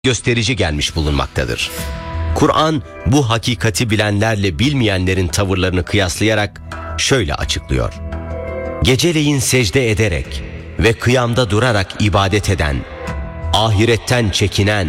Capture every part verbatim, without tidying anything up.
gösterici gelmiş bulunmaktadır. Kur'an bu hakikati bilenlerle bilmeyenlerin tavırlarını kıyaslayarak şöyle açıklıyor. Geceleyin secde ederek ve kıyamda durarak ibadet eden, ahiretten çekinen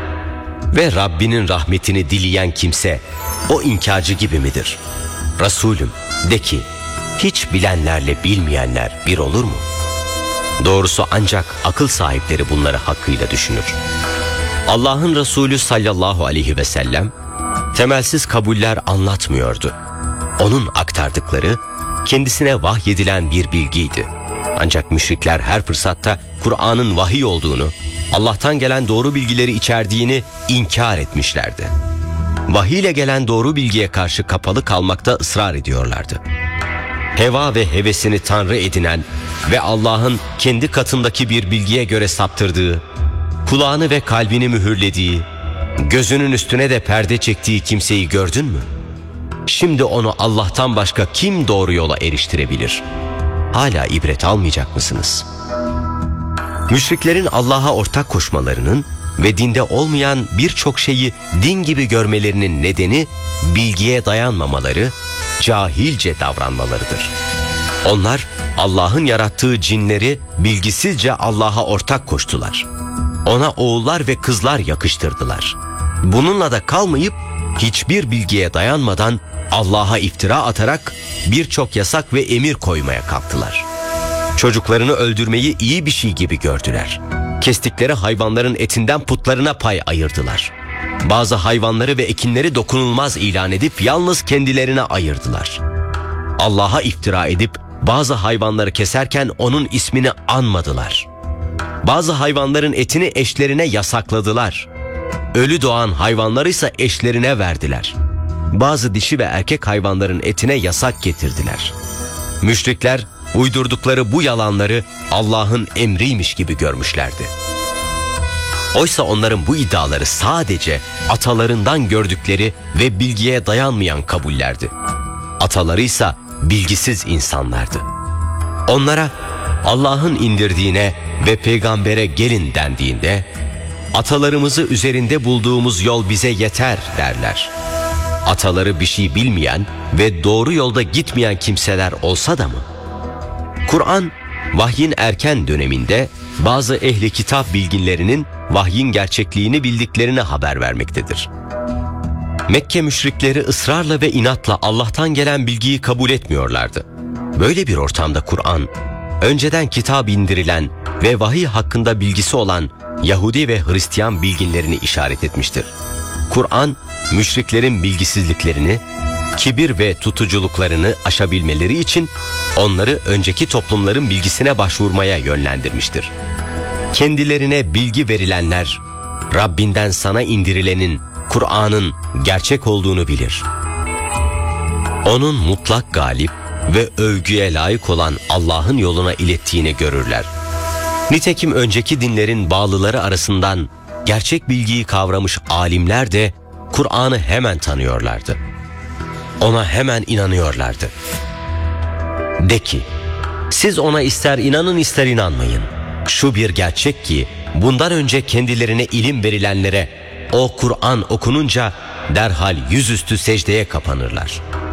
ve Rabbinin rahmetini dileyen kimse o inkarcı gibi midir? Resulüm de ki, hiç bilenlerle bilmeyenler bir olur mu? Doğrusu ancak akıl sahipleri bunları hakkıyla düşünür. Allah'ın Resulü sallallahu aleyhi ve sellem temelsiz kabuller anlatmıyordu. Onun aktardıkları kendisine vahyedilen bir bilgiydi. Ancak müşrikler her fırsatta Kur'an'ın vahiy olduğunu, Allah'tan gelen doğru bilgileri içerdiğini inkar etmişlerdi. Vahiy ile gelen doğru bilgiye karşı kapalı kalmakta ısrar ediyorlardı. Heva ve hevesini tanrı edinen ve Allah'ın kendi katındaki bir bilgiye göre saptırdığı, kulağını ve kalbini mühürlediği, gözünün üstüne de perde çektiği kimseyi gördün mü? Şimdi onu Allah'tan başka kim doğru yola eriştirebilir? Hala ibret almayacak mısınız? Müşriklerin Allah'a ortak koşmalarının ve dinde olmayan birçok şeyi din gibi görmelerinin nedeni bilgiye dayanmamaları, cahilce davranmalarıdır. Onlar Allah'ın yarattığı cinleri bilgisizce Allah'a ortak koştular. Ona oğullar ve kızlar yakıştırdılar. Bununla da kalmayıp hiçbir bilgiye dayanmadan Allah'a iftira atarak birçok yasak ve emir koymaya kalktılar. Çocuklarını öldürmeyi iyi bir şey gibi gördüler. Kestikleri hayvanların etinden putlarına pay ayırdılar. Bazı hayvanları ve ekinleri dokunulmaz ilan edip yalnız kendilerine ayırdılar. Allah'a iftira edip bazı hayvanları keserken onun ismini anmadılar. Bazı hayvanların etini eşlerine yasakladılar. Ölü doğan hayvanları ise eşlerine verdiler. Bazı dişi ve erkek hayvanların etine yasak getirdiler. Müşrikler uydurdukları bu yalanları Allah'ın emriymiş gibi görmüşlerdi. Oysa onların bu iddiaları sadece atalarından gördükleri ve bilgiye dayanmayan kabullerdi. Ataları ise bilgisiz insanlardı. Onlara Allah'ın indirdiğine ve peygambere gelin dendiğinde, atalarımızı üzerinde bulduğumuz yol bize yeter derler. Ataları bir şey bilmeyen ve doğru yolda gitmeyen kimseler olsa da mı? Kur'an, vahyin erken döneminde bazı ehli kitap bilginlerinin vahyin gerçekliğini bildiklerini haber vermektedir. Mekke müşrikleri ısrarla ve inatla Allah'tan gelen bilgiyi kabul etmiyorlardı. Böyle bir ortamda Kur'an, önceden kitap indirilen ve vahiy hakkında bilgisi olan Yahudi ve Hristiyan bilginlerini işaret etmiştir. Kur'an, müşriklerin bilgisizliklerini, kibir ve tutuculuklarını aşabilmeleri için onları önceki toplumların bilgisine başvurmaya yönlendirmiştir. Kendilerine bilgi verilenler, Rabbinden sana indirilenin, Kur'an'ın gerçek olduğunu bilir. Onun mutlak galip ve övgüye layık olan Allah'ın yoluna ilettiğini görürler. Nitekim önceki dinlerin bağlıları arasından gerçek bilgiyi kavramış alimler de Kur'an'ı hemen tanıyorlardı. Ona hemen inanıyorlardı. De ki, siz ona ister inanın ister inanmayın. Şu bir gerçek ki bundan önce kendilerine ilim verilenlere o Kur'an okununca derhal yüzüstü secdeye kapanırlar.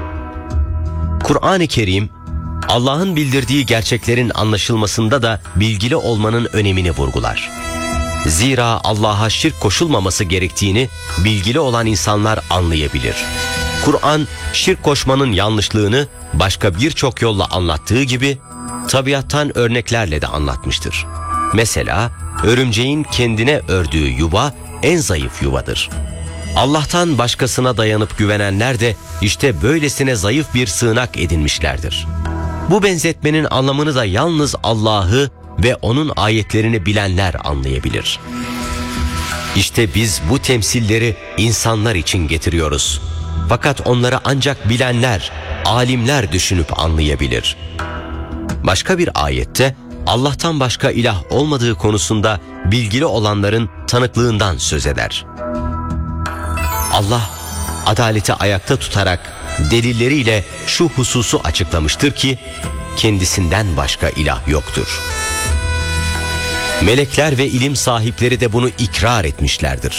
Kur'an-ı Kerim, Allah'ın bildirdiği gerçeklerin anlaşılmasında da bilgili olmanın önemini vurgular. Zira Allah'a şirk koşulmaması gerektiğini bilgili olan insanlar anlayabilir. Kur'an, şirk koşmanın yanlışlığını başka birçok yolla anlattığı gibi tabiattan örneklerle de anlatmıştır. Mesela örümceğin kendine ördüğü yuva en zayıf yuvadır. Allah'tan başkasına dayanıp güvenenler de işte böylesine zayıf bir sığınak edinmişlerdir. Bu benzetmenin anlamını da yalnız Allah'ı ve onun ayetlerini bilenler anlayabilir. İşte biz bu temsilleri insanlar için getiriyoruz. Fakat onları ancak bilenler, alimler düşünüp anlayabilir. Başka bir ayette Allah'tan başka ilah olmadığı konusunda bilgili olanların tanıklığından söz eder. Allah adaleti ayakta tutarak delilleriyle şu hususu açıklamıştır ki kendisinden başka ilah yoktur. Melekler ve ilim sahipleri de bunu ikrar etmişlerdir.